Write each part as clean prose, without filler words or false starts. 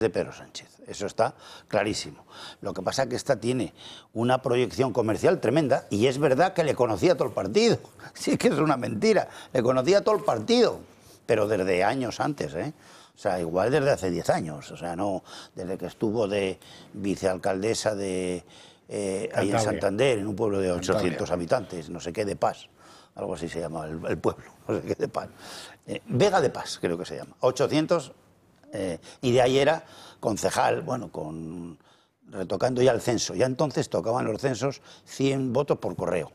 de Pedro Sánchez, eso está clarísimo. Lo que pasa es que esta tiene una proyección comercial tremenda y es verdad que le conocía todo el partido. Sí, que es una mentira, le conocía todo el partido, pero desde años antes, ¿eh? O sea, igual desde hace 10 años, o sea, no desde que estuvo de vicealcaldesa de ahí en Santander, en un pueblo de 800 habitantes, no sé qué, de Paz, algo así se llama el pueblo, no sé qué, de Paz. Vega de Paz, creo que se llama, 800, y de ahí era concejal, bueno, retocando ya el censo. Ya entonces tocaban los censos 100 votos por correo.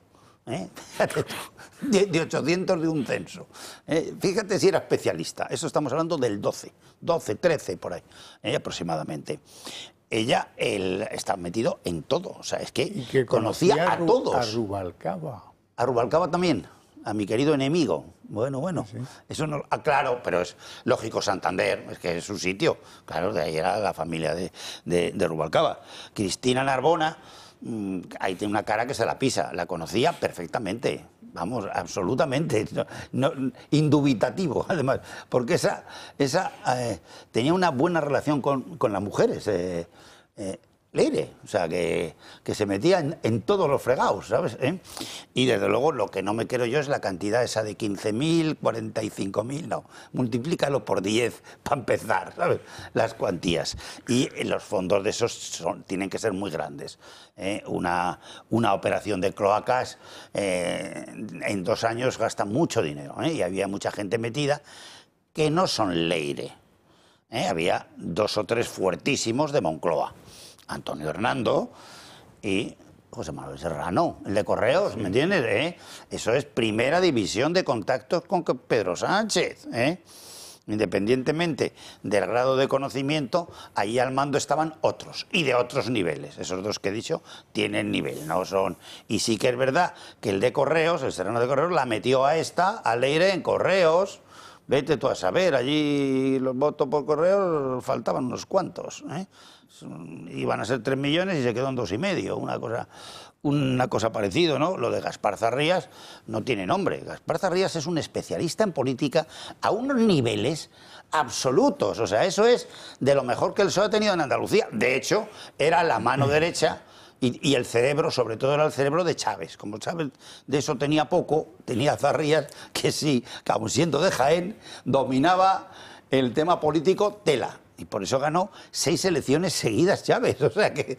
De 800 de un censo. Fíjate si era especialista. Eso estamos hablando del 12, 13 por ahí, aproximadamente. Ella está metido en todo. O sea, es que conocía a todos. A Rubalcaba. A Rubalcaba también. A mi querido enemigo. Bueno, sí. Eso no... claro, pero es lógico Santander, es que es su sitio. Claro, de ahí era la familia de Rubalcaba. Cristina Narbona, ahí tiene una cara que se la pisa, la conocía perfectamente, vamos, absolutamente, indubitativo, además, porque esa tenía una buena relación con las mujeres, Leire, o sea, que se metía en todos los fregados, ¿sabes? Y desde luego lo que no me quiero yo es la cantidad esa de 15.000, 45.000, no, multiplícalo por 10 para empezar, ¿sabes? Las cuantías. Y los fondos de esos tienen que ser muy grandes. Una operación de cloacas en 2 años gasta mucho dinero, y había mucha gente metida que no son Leire. Había 2 o 3 fuertísimos de Moncloa. Antonio Hernando y José Manuel Serrano, el de Correos, ¿me entiendes? Eso es primera división de contactos con Pedro Sánchez, Independientemente del grado de conocimiento, ahí al mando estaban otros, y de otros niveles. Esos 2 que he dicho tienen nivel, no son... Y sí que es verdad que el de Correos, el Serrano de Correos, la metió a Leire en Correos. Vete tú a saber, allí los votos por correo faltaban unos cuantos, Iban a ser 3 millones y se quedó en 2,5, una cosa parecida, ¿no? Lo de Gaspar Zarrías no tiene nombre. Gaspar Zarrías es un especialista en política a unos niveles absolutos, o sea, eso es de lo mejor que el PSOE ha tenido en Andalucía. De hecho, era la mano derecha y el cerebro, sobre todo era el cerebro de Chávez. Como Chávez de eso tenía poco, tenía Zarrías, que sí, aun siendo de Jaén, dominaba el tema político tela. Y por eso ganó 6 elecciones seguidas Chávez. O sea, que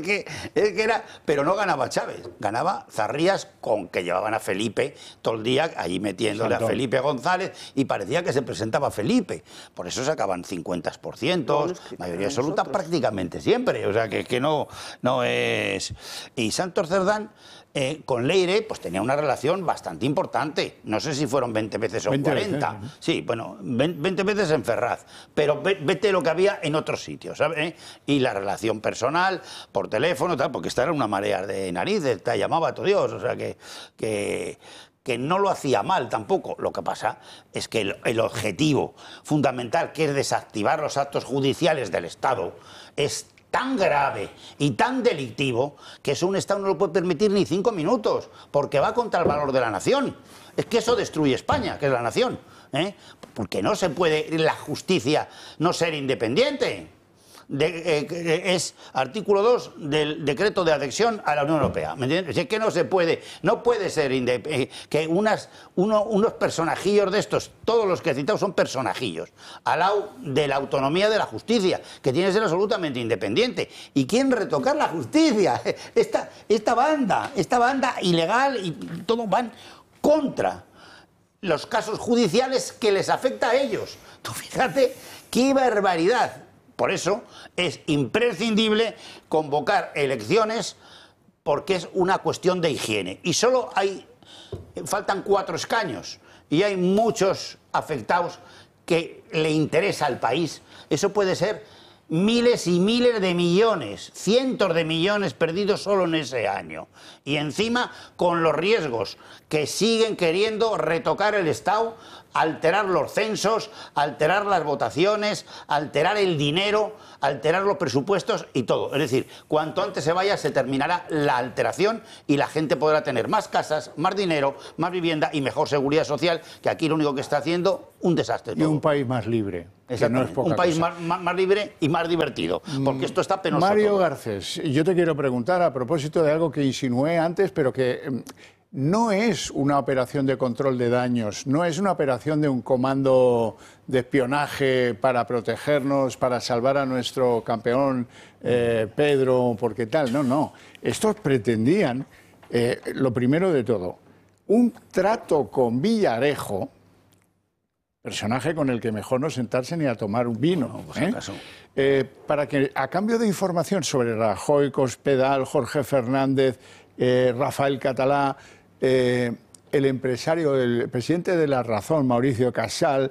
era... Pero no ganaba Chávez, ganaba Zarrías, con que llevaban a Felipe todo el día allí metiéndole a Felipe González, y parecía que se presentaba Felipe. Por eso sacaban 50%, mayoría absoluta prácticamente siempre. O sea, que no es... Y Santos Cerdán, con Leire, pues tenía una relación bastante importante. No sé si fueron 20 veces o 40. Sí, bueno, 20 veces en Ferraz. Pero vete lo que había en otros sitios, ¿sabes? Y la relación personal, por teléfono, tal, porque esta era una marea de narices, te llamaba a todo Dios. O sea, que no lo hacía mal tampoco. Lo que pasa es que el objetivo fundamental, que es desactivar los actos judiciales del Estado, es tan grave y tan delictivo que eso un Estado no lo puede permitir ni 5 minutos, porque va contra el valor de la nación. Es que eso destruye España, que es la nación, porque no se puede la justicia no ser independiente. Es artículo 2 del decreto de adhesión a la Unión Europea, ¿me entiendes? Es que no se puede, no puede ser que unos personajillos de estos, todos los que he citado son personajillos, al lado de la autonomía de la justicia, que tiene que ser absolutamente independiente. ¿Y quién retocar la justicia? Esta banda ilegal y todo van contra los casos judiciales que les afecta a ellos. Tú fíjate qué barbaridad. Por eso es imprescindible convocar elecciones, porque es una cuestión de higiene. Y faltan 4 escaños y hay muchos afectados que le interesa al país. Eso puede ser miles y miles de millones, cientos de millones perdidos solo en ese año. Y encima con los riesgos que siguen queriendo retocar el Estado alterar los censos, alterar las votaciones, alterar el dinero, alterar los presupuestos y todo. Es decir, cuanto antes se vaya, se terminará la alteración y la gente podrá tener más casas, más dinero, más vivienda y mejor seguridad social, que aquí lo único que está haciendo un desastre. Y todo. Un país más libre. Que no es poca un país cosa. más libre y más divertido, porque esto está penoso. Mario todo. Garcés, yo te quiero preguntar a propósito de algo que insinué antes, pero que no es una operación de control de daños, no es una operación de un comando de espionaje para protegernos, para salvar a nuestro campeón Pedro, porque tal, no. Estos pretendían, lo primero de todo, un trato con Villarejo, personaje con el que mejor no sentarse ni a tomar un vino, para que a cambio de información sobre Rajoy, Cospedal, Jorge Fernández, Rafael Catalá, el empresario, el presidente de La Razón, Mauricio Casal,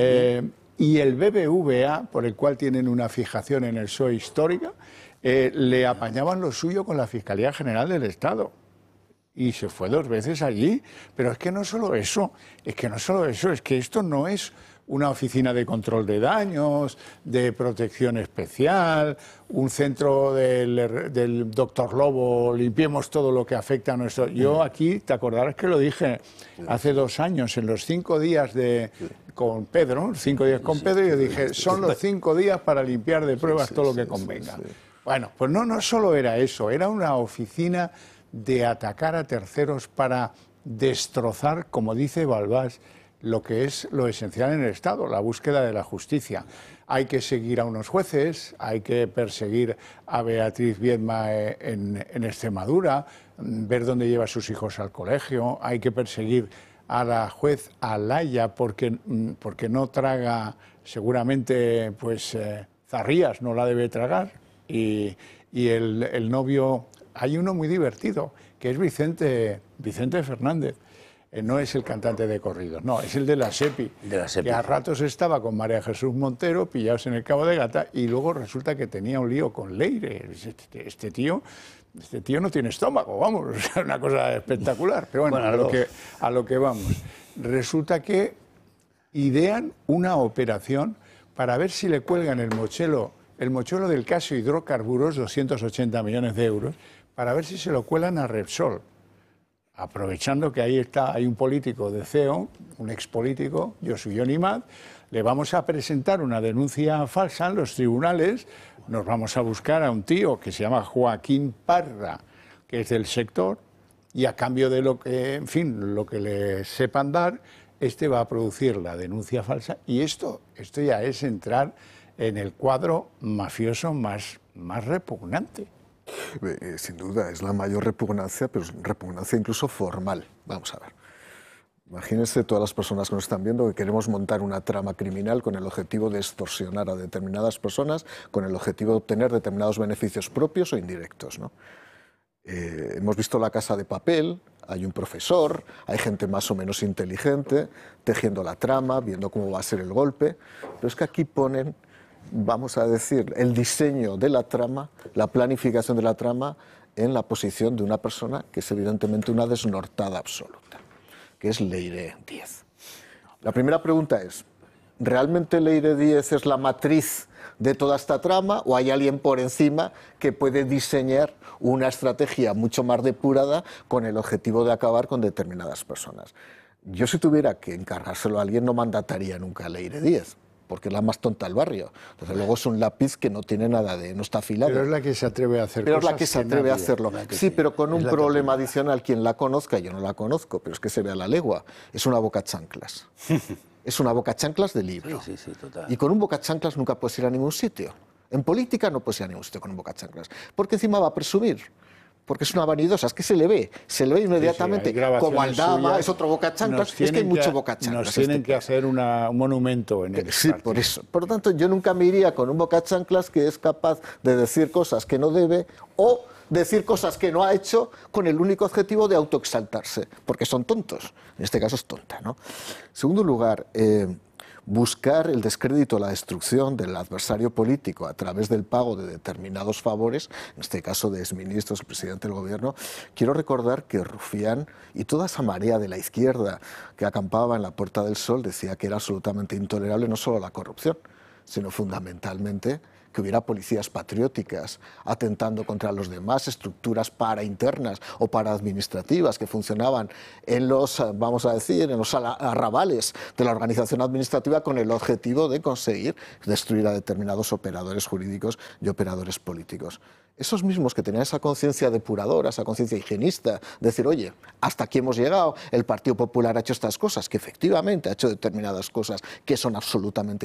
y el BBVA, por el cual tienen una fijación en el PSOE histórica, le apañaban lo suyo con la Fiscalía General del Estado. Y se fue 2 veces allí. Pero es que no solo eso, es que esto no es una oficina de control de daños, de protección especial, un centro del doctor Lobo, limpiemos todo lo que afecta a nuestro... Yo aquí, te acordarás que lo dije hace 2 años, en los 5 días con Pedro, 5 días con Pedro, yo dije, son los 5 días para limpiar de pruebas todo lo que convenga. Bueno, pues no solo era eso, era una oficina de atacar a terceros para destrozar, como dice Balbás, lo que es lo esencial en el Estado, la búsqueda de la justicia. Hay que seguir a unos jueces, hay que perseguir a Beatriz Viedma en Extremadura, ver dónde lleva a sus hijos al colegio, hay que perseguir a la juez Alaya porque no traga, seguramente, pues Zarrías no la debe tragar, y el novio... Hay uno muy divertido, que es Vicente Fernández. No es el cantante de corridos, no, es el de la SEPI. Que a ratos estaba con María Jesús Montero, pillados en el Cabo de Gata, y luego resulta que tenía un lío con Leire. Este tío no tiene estómago, vamos, es una cosa espectacular. Pero bueno, a lo que vamos. Resulta que idean una operación para ver si le cuelgan el mochuelo del caso Hidrocarburos, 280 millones de euros, para ver si se lo cuelan a Repsol. Aprovechando que hay un político de CEO, un expolítico, Josué Imaz, le vamos a presentar una denuncia falsa en los tribunales, nos vamos a buscar a un tío que se llama Joaquín Parra, que es del sector, y a cambio de lo que le sepan dar, va a producir la denuncia falsa, y esto ya es entrar en el cuadro mafioso más repugnante. Sin duda, es la mayor repugnancia, pero es repugnancia incluso formal. Vamos a ver. Imagínense todas las personas que nos están viendo que queremos montar una trama criminal con el objetivo de extorsionar a determinadas personas, con el objetivo de obtener determinados beneficios propios o indirectos, ¿no? Hemos visto La Casa de Papel, hay un profesor, hay gente más o menos inteligente, tejiendo la trama, viendo cómo va a ser el golpe, pero es que aquí ponen, vamos a decir, el diseño de la trama, la planificación de la trama en la posición de una persona que es evidentemente una desnortada absoluta, que es Leire Díez. La primera pregunta es, ¿realmente Leire Díez es la matriz de toda esta trama o hay alguien por encima que puede diseñar una estrategia mucho más depurada con el objetivo de acabar con determinadas personas? Yo, si tuviera que encargárselo a alguien, no mandataría nunca a Leire Díez, porque es la más tonta del barrio. Desde luego es un lápiz que no tiene nada no está afilado. Pero es la que se atreve a hacer Pero cosas. es la que se atreve a hacerlo. Sí, pero con un problema adicional. Quien la conozca, yo no la conozco, pero es que se ve a la legua. Es una bocachanclas. Es una bocachanclas de libro. Sí, total. Y con un bocachanclas nunca puedes ir a ningún sitio. En política no puedes ir a ningún sitio con un bocachanclas. Porque encima va a presumir. Porque es una vanidosa, es que se le ve inmediatamente, como Aldama, es otro bocachanclas, es que hay mucho bocachanclas. Nos tienen que hacer un monumento en el Sí, por eso. Por lo tanto, yo nunca me iría con un bocachanclas que es capaz de decir cosas que no debe o decir cosas que no ha hecho con el único objetivo de autoexaltarse, porque son tontos. En este caso es tonta, ¿no? En segundo lugar, buscar el descrédito, la destrucción del adversario político a través del pago de determinados favores, en este caso de exministros, el presidente del gobierno. Quiero recordar que Rufián y toda esa marea de la izquierda que acampaba en la Puerta del Sol decía que era absolutamente intolerable no solo la corrupción, sino fundamentalmente que hubiera policías patrióticas atentando contra los demás, estructuras parainternas o paraadministrativas que funcionaban en los, vamos a decir, en los arrabales de la organización administrativa con el objetivo de conseguir destruir a determinados operadores jurídicos y operadores políticos. Esos mismos que tenían esa conciencia depuradora, esa conciencia higienista, decir, oye, hasta aquí hemos llegado, el Partido Popular ha hecho estas cosas, que efectivamente ha hecho determinadas cosas que son absolutamente